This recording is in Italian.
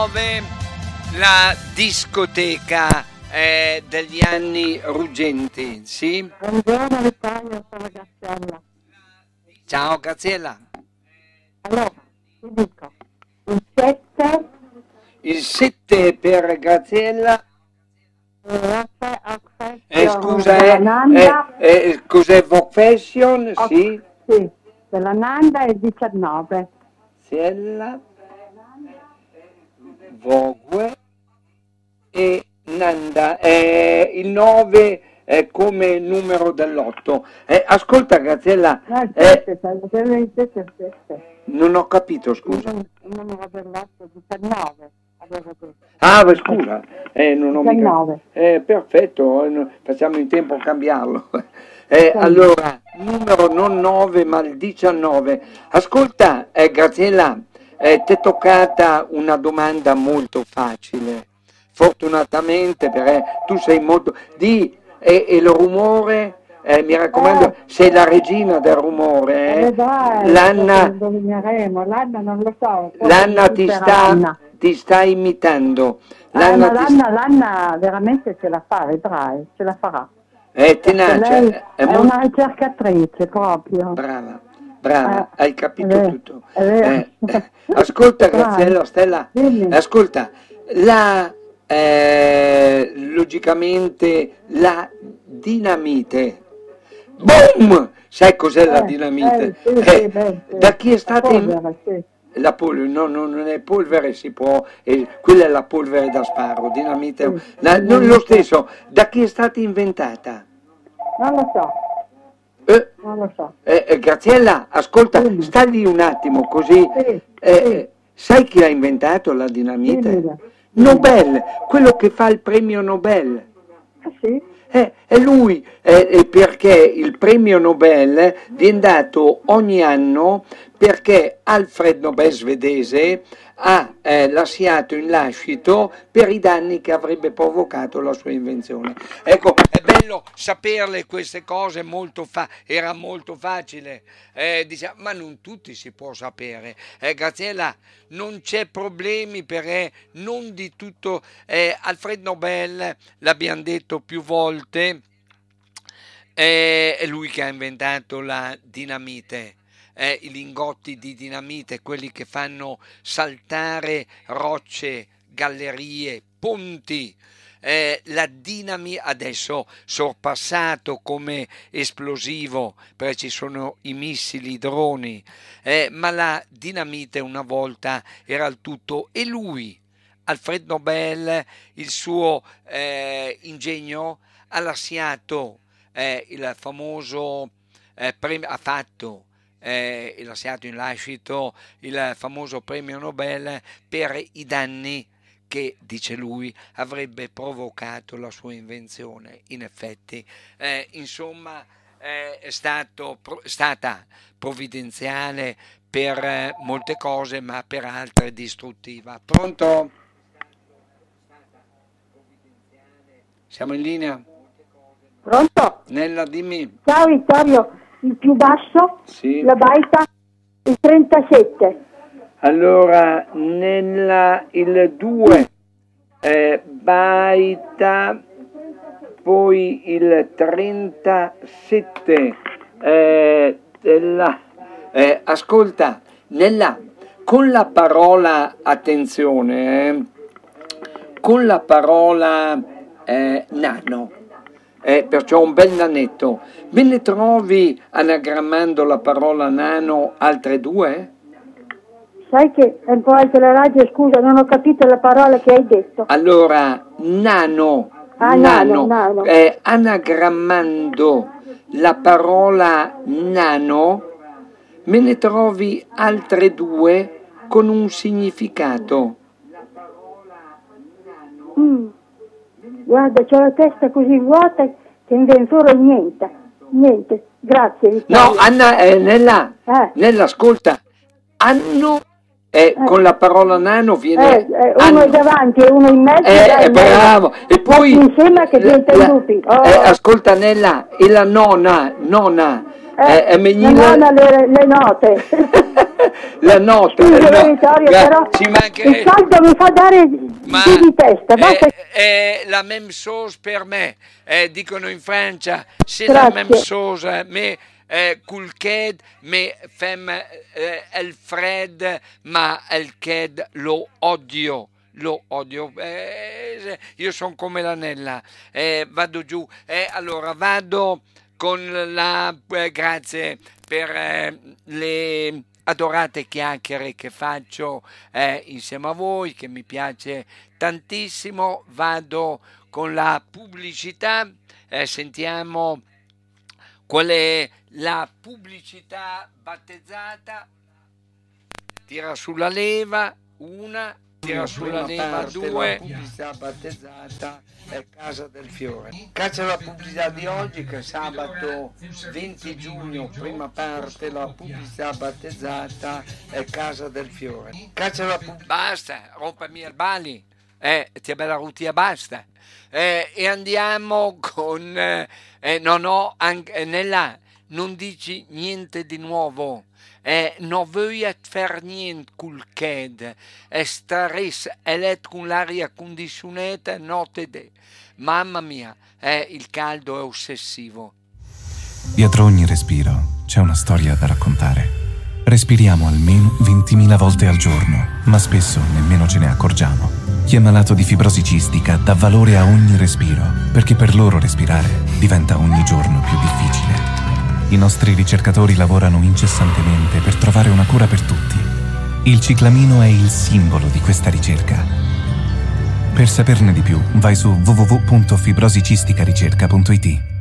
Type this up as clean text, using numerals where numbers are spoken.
19, la discoteca degli anni ruggenti, sì? Buongiorno Vittorio, sono Graziella. Ciao Graziella. Allora, ti dico, il 7 Il 7 per Graziella. Scusa, cos'è Vocation? Sì. Sì, della Nanda è il 19. Graziella, Vogue e Nanda, il 9 è come numero dell'8. Ascolta Graziella, No, il 7. non ho capito, scusa. Il numero dell'8 19, avevo detto. Ah, scusa, non ho 19. Perfetto, facciamo in tempo a cambiarlo. Allora, numero non 9 ma il 19. Ascolta, Graziella, ti è toccata una domanda molto facile. Fortunatamente, perché tu sei molto... e il rumore, mi raccomando, sei la regina del rumore. Dai, L'Anna non lo so. L'Anna ti sta imitando. L'Anna veramente ce la fa, vedrai, ce la farà. Tenace, lei è una ricercatrice proprio. Brava, hai capito tutto. È vero. Ascolta Graziella, Stella, Dimmi. ascolta, logicamente la dinamite. Boom! Sai cos'è la dinamite? Sì, da chi è stata polvere, la polvere? No, non è polvere, si può, quella è la polvere da sparo, dinamite, non lo stesso. Da chi è stata inventata? Non lo so. Non lo so. Graziella, ascolta, sta lì un attimo così. Sì. Sai chi ha inventato la dinamite? Dimmi. Nobel, quello che fa il premio Nobel. Ah, sì? È lui, perché il premio Nobel viene dato ogni anno perché Alfred Nobel svedese ha lasciato in lascito per i danni che avrebbe provocato la sua invenzione. Ecco, è bello saperle queste cose, era molto facile, diciamo, ma non tutti si può sapere. Graziella, non c'è problemi perché non di tutto. Alfred Nobel, l'abbiamo detto più volte, è lui che ha inventato la dinamite. I lingotti di dinamite, quelli che fanno saltare rocce, gallerie, ponti. La dinamite adesso sorpassato come esplosivo perché ci sono i missili, i droni, ma la dinamite una volta era il tutto e lui, Alfred Nobel, il suo ingegno ha lasciato il famoso premio, ha fatto lasciato in lascito il famoso premio Nobel per i danni che, dice lui, avrebbe provocato la sua invenzione. In effetti, insomma, è stata provvidenziale per molte cose, ma per altre distruttiva. Pronto? Siamo in linea? Pronto? Nella, dimmi. Ciao Vittorio, il più basso, Sì. la baita, il 37. Allora, il 2 baita, poi il 37 ascolta, con la parola, attenzione, con la parola nano, perciò un bel nanetto, me ne trovi anagrammando la parola nano altre due? Sai che è un po' alto la radio, scusa, non ho capito la parola che hai detto. Allora, nano, nano. anagrammando la parola nano, me ne trovi altre due con un significato. Guarda, c'ho la testa così vuota che non viene fuori niente. Grazie Vittorio. No, Anna, Nella, ascolta, anno, con la parola nano viene... uno è davanti e uno in mezzo. Bravo, e poi... Insieme che diventa lupi. Ascolta Nella, e la nona, Non le note. La nota. Scusa, Vittorio, però ci mancherebbe. il caldo mi fa dare di testa. È la même chose per me. Dicono in Francia, c'est la même chose, mais Kulked, mais femme el fred, ma el ked lo odio. Io sono come l'anella. Vado giù. Allora vado con grazie per le adorate chiacchiere che faccio insieme a voi, che mi piace tantissimo. Vado con la pubblicità, sentiamo qual è la pubblicità battezzata. Tira sulla leva, una, tira sulla leva, due. La pubblicità battezzata è Casa del Fiore. Caccia la pubblicità di oggi, che è sabato 20 giugno, prima parte, la pubblicità battezzata è Casa del Fiore. Caccia la pubblicità. Basta, rompami il bali. Ti bella rutia, basta. E andiamo con nella non dici niente di nuovo. Non voglio fare niente col ked. Stress elettrico con l'aria condizionata notte de. Mamma mia, il caldo è ossessivo. Dietro ogni respiro c'è una storia da raccontare. Respiriamo almeno 20.000 volte al giorno, ma spesso nemmeno ce ne accorgiamo. Chi è malato di fibrosi cistica dà valore a ogni respiro, perché per loro respirare diventa ogni giorno più difficile. I nostri ricercatori lavorano incessantemente per trovare una cura per tutti. Il ciclamino è il simbolo di questa ricerca. Per saperne di più, vai su www.fibrosicisticaricerca.it.